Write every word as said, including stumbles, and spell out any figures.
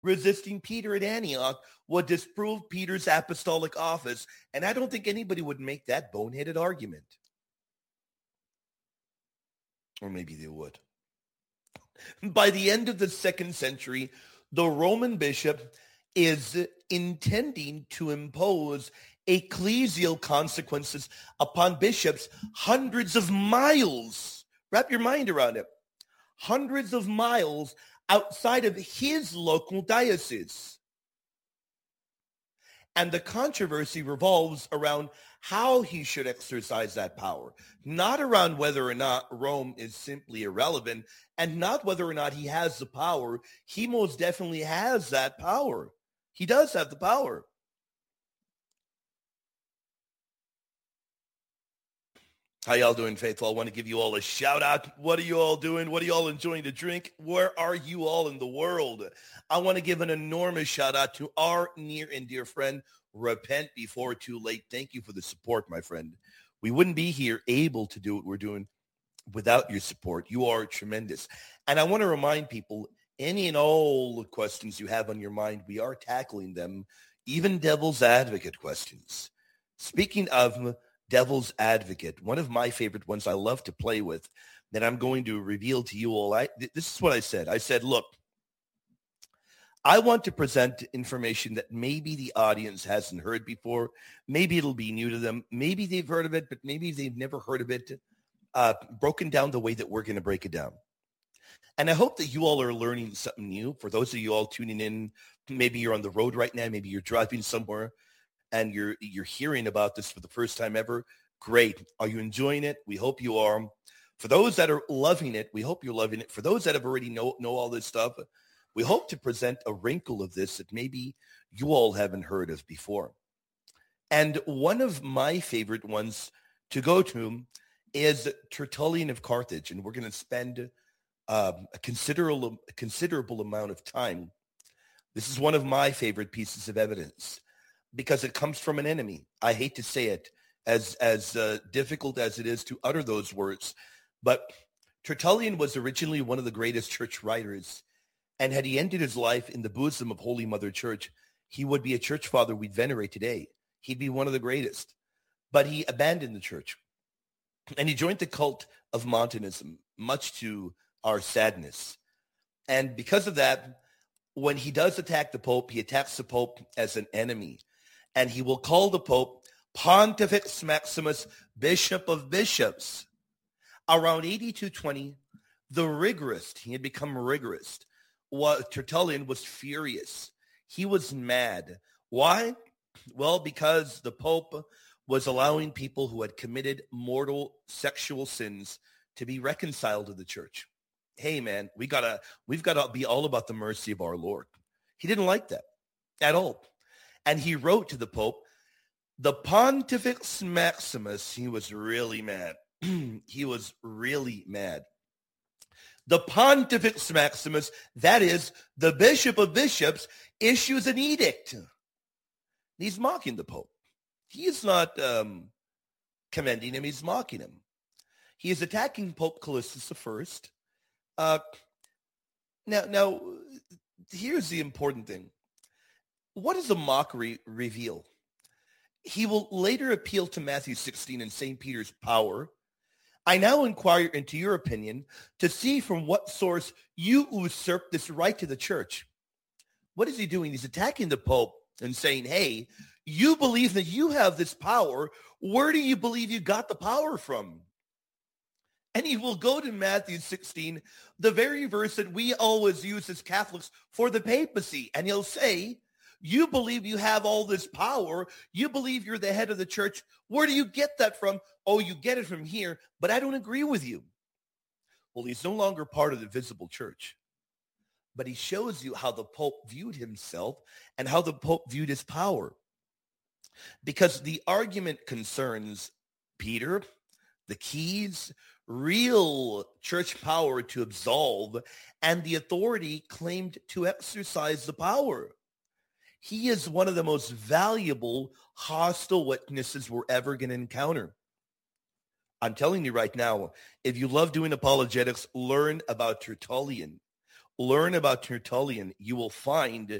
resisting Peter at Antioch would disprove Peter's apostolic office, and I don't think anybody would make that boneheaded argument. Or maybe they would. By the end of the second century, the Roman bishop is intending to impose ecclesial consequences upon bishops hundreds of miles. Wrap your mind around it. Hundreds of miles outside of his local diocese. And the controversy revolves around how he should exercise that power, not around whether or not Rome is simply irrelevant, and not whether or not he has the power. He most definitely has that power. He does have the power. How y'all doing, faithful? I want to give you all a shout out. What are you all doing? What are you all enjoying to drink? Where are you all in the world? I want to give an enormous shout out to our near and dear friend, Repent Before Too Late. Thank you for the support, my friend. We wouldn't be here able to do what we're doing without your support. You are tremendous. And I want to remind people, any and all the questions you have on your mind, we are tackling them, even devil's advocate questions. Speaking of devil's advocate, one of my favorite ones I love to play with that I'm going to reveal to you all. I, this is what I said. I said, look, I want to present information that maybe the audience hasn't heard before. Maybe it'll be new to them. Maybe they've heard of it, but maybe they've never heard of it, uh, broken down the way that we're going to break it down. And I hope that you all are learning something new. For those of you all tuning in, maybe you're on the road right now, maybe you're driving somewhere, and you're you're hearing about this for the first time ever. Great. Are you enjoying it? We hope you are. For those that are loving it, we hope you're loving it. For those that have already know, know all this stuff, we hope to present a wrinkle of this that maybe you all haven't heard of before. And one of my favorite ones to go to is Tertullian of Carthage. And we're going to spend um, a considerable, a considerable amount of time. This is one of my favorite pieces of evidence, because it comes from an enemy. I hate to say it, as as uh, difficult as it is to utter those words, but Tertullian was originally one of the greatest church writers, and had he ended his life in the bosom of Holy Mother Church, he would be a church father we'd venerate today. He'd be one of the greatest, but he abandoned the church, and he joined the cult of Montanism, much to our sadness. And because of that, when he does attack the Pope, he attacks the Pope as an enemy. And he will call the Pope Pontifex Maximus, Bishop of Bishops. Around A D two twenty, the rigorist, he had become rigorist. Well, Tertullian was furious. He was mad. Why? Well, because the Pope was allowing people who had committed mortal sexual sins to be reconciled to the church. Hey, man, we gotta, we've got to be all about the mercy of our Lord. He didn't like that at all. And he wrote to the Pope, the Pontifex Maximus, he was really mad. He was really mad. The Pontifex Maximus, that is, the Bishop of Bishops, issues an edict. He's mocking the Pope. He is not um, commending him. He's mocking him. He is attacking Pope Callistus the First. Uh, now, now, here's the important thing. What does the mockery reveal? He will later appeal to Matthew sixteen and Saint Peter's power. I now inquire into your opinion to see from what source you usurp this right to the church. What is he doing? He's attacking the Pope and saying, hey, you believe that you have this power. Where do you believe you got the power from? And he will go to Matthew sixteen, the very verse that we always use as Catholics for the papacy. And he'll say, you believe you have all this power. You believe you're the head of the church. Where do you get that from? Oh, you get it from here, but I don't agree with you. Well, he's no longer part of the visible church, but he shows you how the Pope viewed himself and how the Pope viewed his power. Because the argument concerns Peter, the keys, real church power to absolve, and the authority claimed to exercise the power. He is one of the most valuable hostile witnesses we're ever going to encounter. I'm telling you right now, if you love doing apologetics, learn about Tertullian. learn about Tertullian, you will find